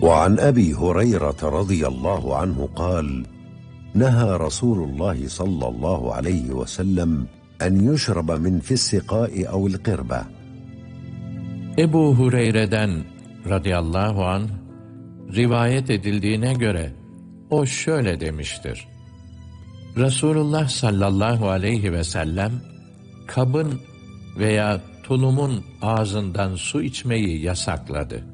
وعن أبي هريرة رضي الله عنه قال: نهى رسول الله صلى الله عليه وسلم أن يشرب من في السقاء أو القربة. Ebu Hureyre'den radıyallahu anh rivayet edildiğine göre o şöyle demiştir: Resulullah sallallahu aleyhi ve sellem kabın veya tulumun ağzından su içmeyi yasakladı.